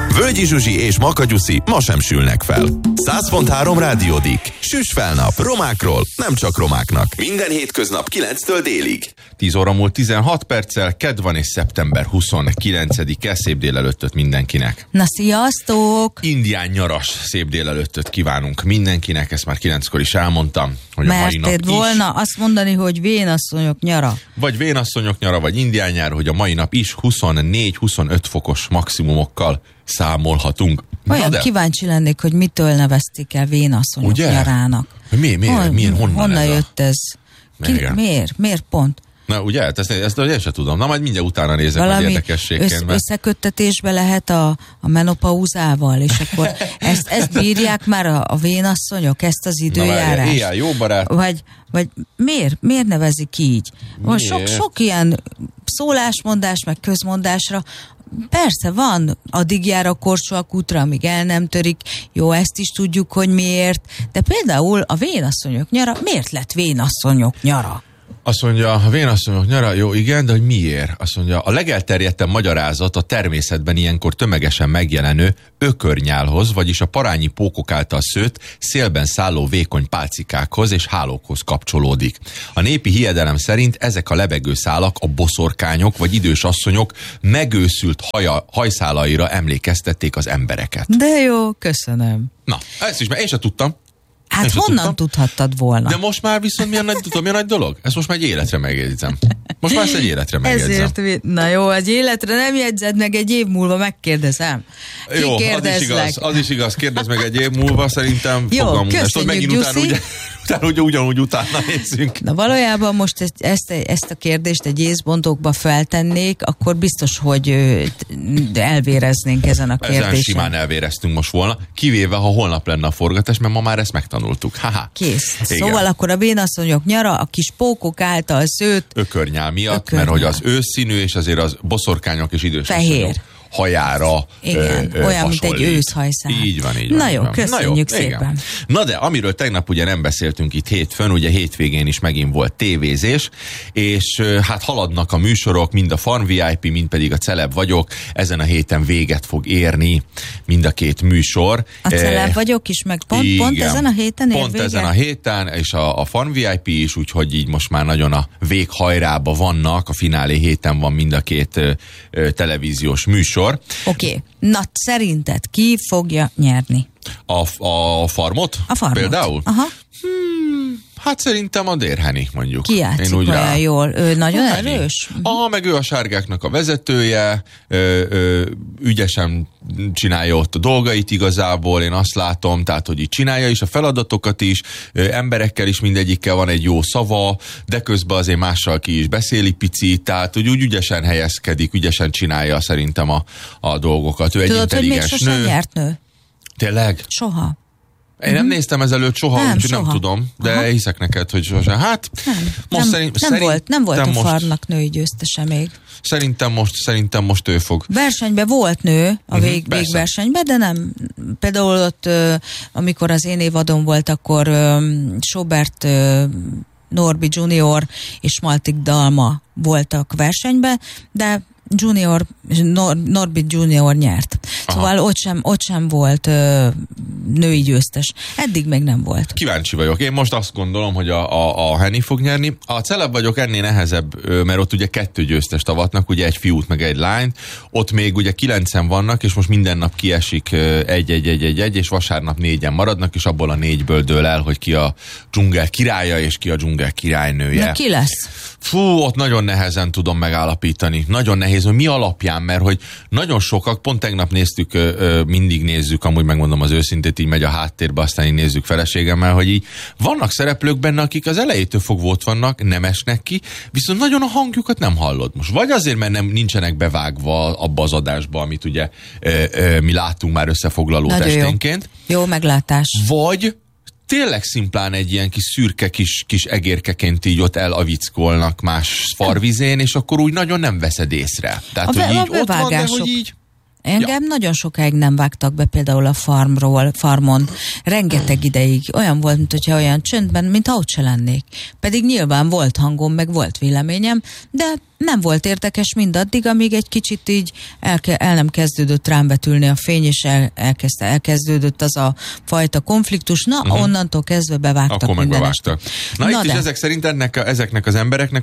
Völgyi Zsuzsi és Maka Gyuszi ma sem sülnek fel. 100.3 Rádiódik. Süss fel nap romákról, nem csak romáknak. Minden hétköznap 9-től délig. 10 óra múlt 16 perccel, kedd van és szeptember 29-e, szép délelőttöt mindenkinek. Na, sziasztok! Indián nyaras szép délelőttöt kívánunk mindenkinek, ezt már 9-kor is elmondtam, hogy a mai nap Merted volna azt mondani, hogy vénasszonyok nyara. Vagy vénasszonyok nyara, vagy indián nyár, hogy a mai nap is 24-25 fokos maximumokkal számolhatunk. Olyan kíváncsi lennék, hogy mitől nevezték el vénasszonyok nyarának. Honnan jött ez? Miért pont? Na ugye, ezt én sem tudom. Na majd mindjárt utána nézek a érdekességként. Összeköttetésbe lehet a menopauzával, és akkor ezt bírják már a vénasszonyok, ezt az időjárást? Éjjel jó barát. Vagy miért nevezik így? Sok ilyen szólásmondás, meg közmondásra. Persze van, addig jár a korsó a kutra, amíg el nem törik. Jó, ezt is tudjuk, hogy miért. De például a vénasszonyok nyara, miért lett vénasszonyok nyara? Azt mondja, a vénasszonyok nyara, jó, igen, de hogy miért? Azt mondja, a legelterjedtebb magyarázat a természetben ilyenkor tömegesen megjelenő ökörnyálhoz, vagyis a parányi pókok által szőtt, szélben szálló vékony pálcikákhoz és hálókhoz kapcsolódik. A népi hiedelem szerint ezek a lebegő szálak a boszorkányok vagy idős asszonyok megőszült hajszálaira emlékeztették az embereket. De jó, köszönöm. Na, ezt is, mert én sem tudtam. Hát honnan tudhattad volna? De most már viszont milyen nagy dolog? Ezt most már egy életre megjegyzem. Most már ezt egy életre megjegyzem. Na jó, egy életre nem jegyzed meg, egy év múlva megkérdezem. Jó, az is igaz, kérdezz meg egy év múlva, szerintem jó, köszönjük, Gyuszi. Ugyanúgy utána nézzünk. Na valójában most ezt a kérdést egy észbontokba feltennék, akkor biztos, hogy elvéreznénk ezen a kérdésen. Ezen simán elvéreztünk most volna, kivéve, ha holnap lenne a forgatás, mert ma már ezt megtanultuk. Kész. Igen. Szóval akkor a vénasszonyok nyara a kis pókok által szőtt ökörnyál miatt, mert hogy az őszszínű, és azért az boszorkányok és idős fehér hajára olyan, mint egy őszhajszál. Így van. Na jó, köszönjük szépen. Igen. Na de, amiről tegnap ugye nem beszéltünk itt hétfőn, ugye hétvégén is megint volt tévézés, és hát haladnak a műsorok, mind a Farm VIP, mind pedig a Celeb vagyok. Ezen a héten véget fog érni mind a két műsor. A Celeb vagyok is, meg pont ezen a héten ér Pont véget? Ezen a héten, és a Farm VIP is, úgyhogy így most már nagyon a véghajrába vannak, a finálé héten van mind a két televíziós műsor. Oké. Na, szerinted ki fogja nyerni? A Farmot? A Farmot. Például? Aha. Hát szerintem a Dérheni, mondjuk. Ki játszik olyan jól? Ő nagyon erős? Meg ő a sárgáknak a vezetője, ügyesen csinálja ott a dolgait igazából, én azt látom, tehát, hogy így csinálja is a feladatokat is, emberekkel is mindegyikkel van egy jó szava, de közben azért mással ki is beszéli picit, tehát úgy ügyesen helyezkedik, ügyesen csinálja szerintem a dolgokat. Ő egy intelligens nő. Tudod, hogy még sosem nyert nő? Tényleg? Soha. Én nem néztem ezelőtt soha, úgyhogy nem tudom, de hiszek neked, hogy sosem. Hát, most nem volt a Farmnak női győztese még. Szerintem most ő fog. Versenyben volt nő, a végversenyben, de nem. Például ott, amikor az én évadom volt, akkor Sobert Norbi Junior és Maltik Dalma voltak versenyben, de Norbi Junior nyert. Szóval ott sem volt női győztes. Eddig még nem volt. Kíváncsi vagyok. Én most azt gondolom, hogy a Henny fog nyerni. A Celeb vagyok ennél nehezebb, mert ott ugye 2 győztest avatnak, ugye egy fiút meg egy lányt. Ott még ugye 9-en vannak, és most minden nap kiesik egy, és vasárnap 4-en maradnak, és abból a 4-ből dől el, hogy ki a dzsungel királya, és ki a dzsungel királynője. De ki lesz? Fú, ott nagyon nehezen tudom megállapítani. Nagyon nehéz, hogy mi alapján, mert hogy nagyon sokak, pont tegnap néztük, mindig nézzük, amúgy megmondom az őszintét, így megy a háttérbe, aztán így nézzük feleségemmel, hogy így vannak szereplők benne, akik az elejétől fogva ott vannak, nem esnek ki, viszont nagyon a hangjukat nem hallod most. Vagy azért, mert nincsenek bevágva abba az adásba, amit ugye mi látunk már összefoglalót esténként. Jó meglátás. Vagy tényleg szimplán egy ilyen kis szürke kis egérkeként így ott elavickolnak más farvizén, és akkor úgy nagyon nem veszed észre. Tehát, hogy így ott van, de hogy így... Engem nagyon sokáig nem vágtak be például a farmon. Rengeteg ideig. Olyan volt, mintha olyan csöndben, mint ott se lennék. Pedig nyilván volt hangom, meg volt véleményem, de nem volt érdekes mindaddig, amíg egy kicsit így el nem kezdődött rám vetülni a fény, és elkezdődött az a fajta konfliktus. Na, onnantól kezdve bevágtak akkor mindenest. Na itt is ezek szerint ezeknek az embereknek,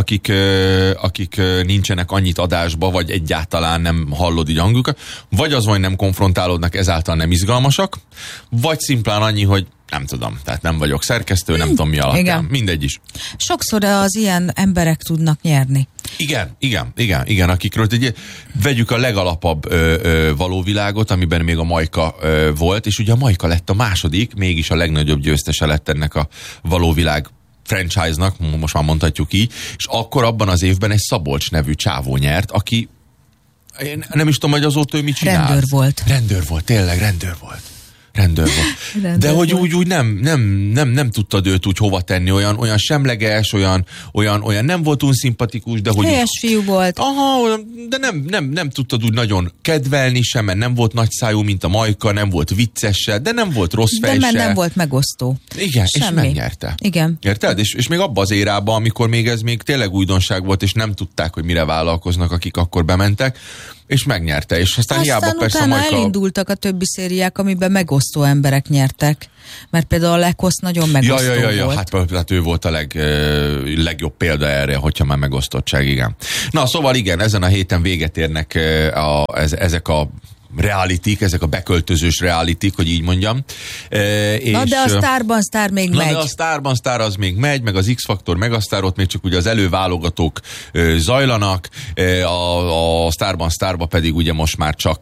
akik nincsenek annyit adásba, vagy egyáltalán nem hallod így hangjukat, vagy az, hogy nem konfrontálódnak, ezáltal nem izgalmasak, vagy szimplán annyi, hogy nem tudom, tehát nem vagyok szerkesztő, nem tudom mi alapján. Igen. Mindegy is. Sokszor az ilyen emberek tudnak nyerni. Igen, akikről vegyük a legalapabb való világot, amiben még a Majka volt, és ugye a Majka lett a második, mégis a legnagyobb győztese lett ennek a való világ franchise-nak, most már mondhatjuk így, és akkor abban az évben egy Szabolcs nevű csávó nyert, aki én nem is tudom, hogy azóta ő mit csinált. Rendőr volt, tényleg rendőr volt. De hogy úgy nem tudtad őt úgy hova tenni, olyan semleges, olyan nem volt unszimpatikus, de hogy... Helyes fiú volt. Aha, de nem tudtad úgy nagyon kedvelni sem, mert nem volt nagyszájú, mint a Majka, nem volt vicces se, de nem volt rossz fej se. De nem volt megosztó. Igen, semmi. És megnyerte. Igen. Érted? És még abban az érában, amikor még ez még tényleg újdonság volt, és nem tudták, hogy mire vállalkoznak, akik akkor bementek, és megnyerte, és aztán hiába persze utána elindultak a többi szériák, amiben megosztó emberek nyertek. Mert például a Lekosz nagyon megosztó volt. Hát ő volt a legjobb példa erre, hogyha már megosztottság, igen. Na, szóval igen, ezen a héten véget érnek ezek a realitik, ezek a beköltözős realitik, hogy így mondjam. Na de a Sztárban Sztár még megy. De a Sztárban Sztár az még megy, meg az X-Faktor Megasztár, ott még csak ugye az előválogatók zajlanak, a Sztárban Sztárban pedig ugye most már csak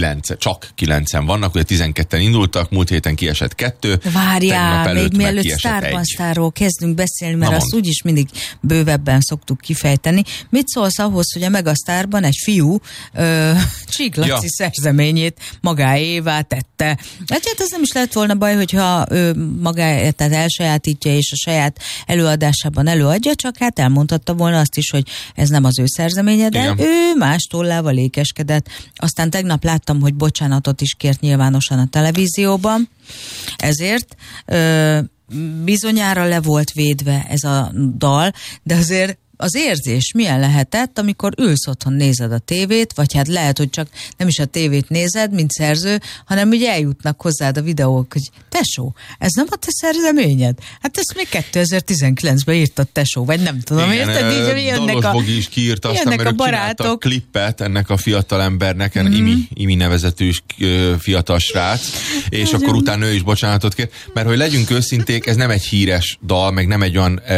9-en vannak, ugye 12-en indultak, múlt héten kiesett 2. Várjál, még mielőtt Sztárban Sztárról kezdünk beszélni, mert azt úgyis mindig bővebben szoktuk kifejteni. Mit szólsz ahhoz, hogy a Megasztárban egy fiú Csík Laci szerzeményét magáévá tette. Hát ez nem is lett volna baj, hogyha ő magáét elsajátítja és a saját előadásában előadja, csak hát elmondhatta volna azt is, hogy ez nem az ő szerzeménye, de ő más tollával ékeskedett. Aztán tegnap láttam, hogy bocsánatot is kért nyilvánosan a televízióban. Ezért bizonyára le volt védve ez a dal, de azért az érzés milyen lehetett, amikor ülsz otthon, nézed a tévét, vagy hát lehet, hogy csak nem is a tévét nézed, mint szerző, hanem ugye eljutnak hozzád a videók, hogy tesó, ez nem a te szerzeményed? Hát ezt még 2019-ben írtad, tesó, vagy nem tudom. Igen, Dalos Bogi is kiírta, aztán mert ők csináltak klippet ennek a fiatal embernek, Imi nevezetű fiatal srác, és akkor utána ő is bocsánatot kér, mert hogy legyünk őszinték, ez nem egy híres dal, meg nem egy olyan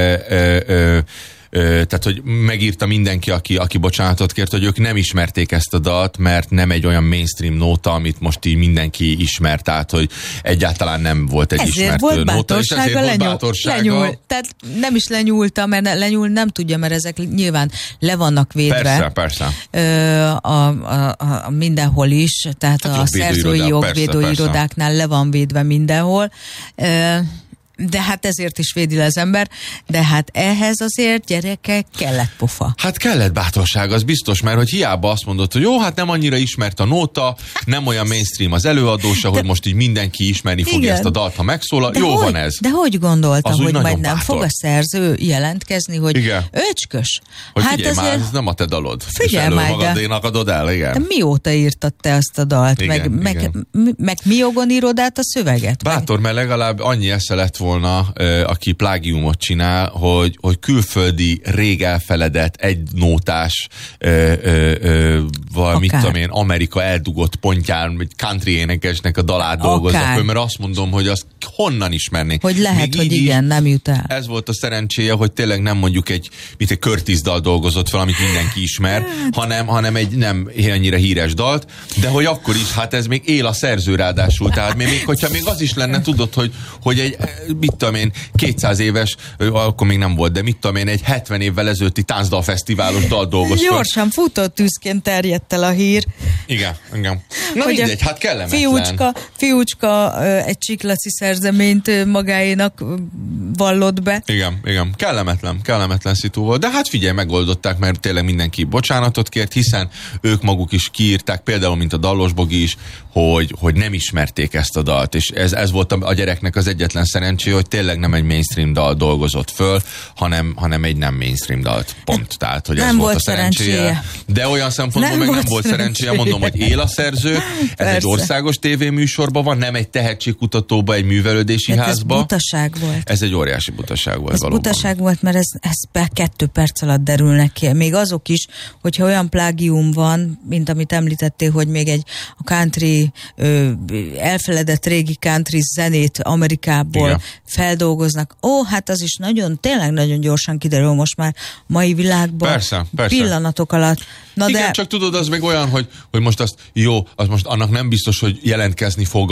tehát, hogy megírta mindenki, aki bocsánatot kért, hogy ők nem ismerték ezt a dalt, mert nem egy olyan mainstream nóta, amit most így mindenki ismert, tehát, hogy egyáltalán nem volt egy ismert nóta. És ezért volt bátorsága. Tehát nem is lenyúlta, mert lenyúl nem tudja, mert ezek nyilván le vannak védve. Persze. A mindenhol is, tehát a szerzői jogvédőirodáknál le van védve mindenhol. De hát ezért is védi le az ember, de hát ehhez azért, gyerekek, kellett pofa. Hát kellett bátorság, az biztos, mert hogy hiába azt mondod, hogy jó, hát nem annyira ismert a nóta, nem olyan mainstream az előadósa, hogy most így mindenki ismerni fogja ezt a dalt, ha megszólal. Jó van ez. De hogy gondolta, hogy majd nem fog a szerző jelentkezni, hogy öcskös? Hogy hát figyelj már, ez nem a te dalod. Figyelj már, magadénak adod el, igen. De mióta írtad te azt a dalt? Meg mi jogon írod át a szöveget? Bátor, mert legalább annyi esze lett volna, aki plágiumot csinál, hogy külföldi, rég elfeledett, egynótás mit tudom én, Amerika eldugott pontján, egy country énekesnek a dalát dolgoznak, mert azt mondom, hogy azt honnan ismernék. Hogy lehet, hogy igen, nem jut el. Ez volt a szerencséje, hogy tényleg nem mondjuk egy Curtis dal dolgozott fel, amit mindenki ismer, hanem egy nem annyira híres dalt, de hogy akkor is, hát ez még él a szerző ráadásul, tehát még hogyha még az is lenne, tudod, hogy egy mit tudom én, 200 éves, akkor még nem volt, de mit tudom én, egy 70 évvel ezelőtti táncdalfesztiválos dal dolgozott. Gyorsan futó tűzként terjedt el a hír. Igen. Na mindegy, hát kellemetlen. Fiúcska egy Csík Laci szerzeményt magáénak vallott be. Igen. Kellemetlen szitu volt. De hát figyelj, megoldották, mert tényleg mindenki bocsánatot kért, hiszen ők maguk is kiírták, például, mint a Dalos Bogi is, hogy nem ismerték ezt a dalt, és ez volt a gyereknek az egyetlen szerencsé, szerencsé, hogy tényleg nem egy mainstream dal dolgozott föl, hanem egy nem mainstream dalt. Pont. Tehát, hogy ez volt a szerencséje. De olyan szempontból meg nem volt szerencséje. Mondom, hogy él a szerző, ez egy országos tévéműsorban van, nem egy tehetségkutatóba, egy művelődési házba. Ez butaság volt. Ez egy óriási butaság volt ez valóban. Butaság volt, mert ez 2 perc alatt derülnek ki. Még azok is, hogyha olyan plágium van, mint amit említettél, hogy még a country, elfeledett régi country zenét Amerikából igen. feldolgoznak. Hát az is tényleg nagyon gyorsan kiderül most már mai világban. Persze. Pillanatok alatt. Igen, de... csak tudod, az meg olyan, hogy most azt az most annak nem biztos, hogy jelentkezni fog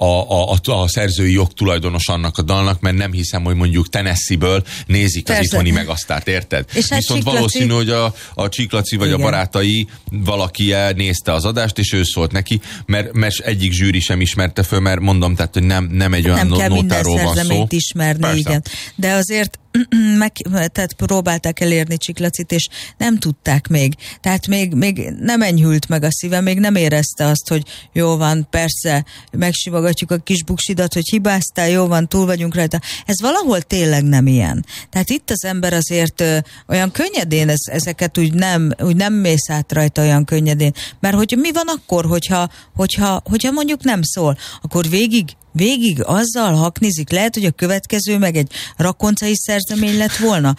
a szerzői jogtulajdonos annak a dalnak, mert nem hiszem, hogy mondjuk Tennessee-ből nézik az itthoni megasztárt, érted? És viszont valószínű, hogy a Csiklaci vagy igen. a barátai valaki nézte az adást, és ő szólt neki, mert egyik zsűri sem ismerte föl, mert mondom, tehát, hogy nem egy olyan nótáról van szó. Nem kell ismerni, persze. Igen. De azért tehát próbálták elérni Csiklacit, és nem tudták még. Tehát még nem enyhült meg a szíve, még nem érezte azt, hogy jó van, persze, megsimogatjuk a kis buksidat, hogy hibáztál, jó van, túl vagyunk rajta. Ez valahol tényleg nem ilyen. Tehát itt az ember azért olyan könnyedén ezeket úgy nem mész át rajta olyan könnyedén. Mert hogy mi van akkor, hogyha mondjuk nem szól, akkor végig azzal haknizik. Lehet, hogy a következő meg egy rakoncai szerzemény lett volna,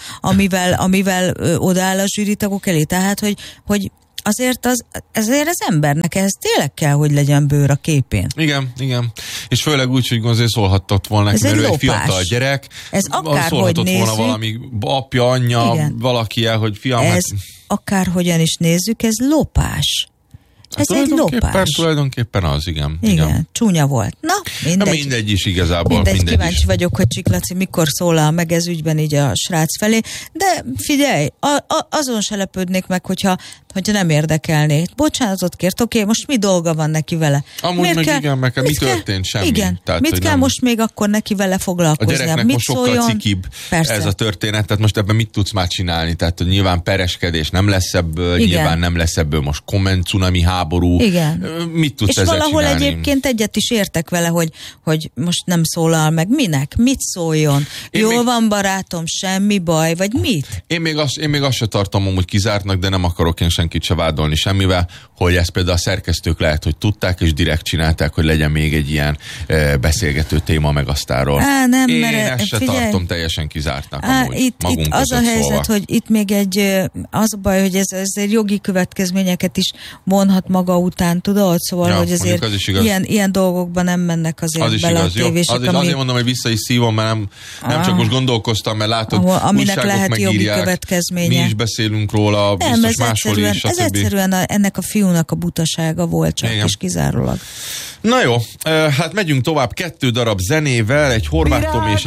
amivel odaáll a zsűritagok elé. Tehát, hogy azért az embernek ehhez tényleg kell, hogy legyen bőr a képén. Igen. És főleg úgy, hogy azért szólhattott volna neki, mert ő egy fiatal gyerek. Ez akárhogy nézzük. Volna valami apja, anyja, igen. valaki hogy fiam. Ez akárhogyan is nézzük, ez lopás. Ez egy lopás. Tulajdonképpen az, igen. Csúnya volt. Na, mindegy is igazából. Mindegy kíváncsi is. vagyok, hogy Csiklaci mikor szólal meg ez ügyben így a srác felé, de figyelj, azon se lepődnék meg, hogyha nem érdekelné. Bocsánatot kért, oké, most mi dolga van neki vele? Amúgy mi történt? Semmi. Igen, tehát, mit kell most még akkor neki vele foglalkozni? A gyereknek most sokkal cikibb ez a történet, tehát most ebben mit tudsz már csinálni? Tehát hogy nyilván pereskedés nem lesz ebből, igen. nyilván nem lesz ebből most komment cunami háború. Igen. Mit tudsz ezzel valahol csinálni? Egyébként egyet is értek vele, hogy most nem szólal meg. Minek? Mit szóljon? Jól van barátom, semmi baj, vagy mit? Én még azt se tartom amúgy kizártnak, de nem akarok én senkit se vádolni semmivel, hogy ezt például a szerkesztők lehet, hogy tudták, és direkt csinálták, hogy legyen még egy ilyen beszélgető téma Megasztárról. Én ezt se tartom teljesen kizártnak amúgy. Itt az a helyzet, szólva. Hogy itt még az a baj, hogy ez jogi következményeket is vonhat maga után, tudod? Szóval, hogy azért ilyen dolgokban nem mennek azért bele a tévések. Azért mondom, hogy vissza is szívom, mert nem csak most gondolkoztam, mert látod, aminek lehet jogi következménye. Mi is beszélünk róla, biztos máshol is. Ez egyszerűen ennek a fiúnak a butasága volt csak, és kizárólag. Na jó, hát megyünk tovább 2 darab zenével, egy Horváth Tomi és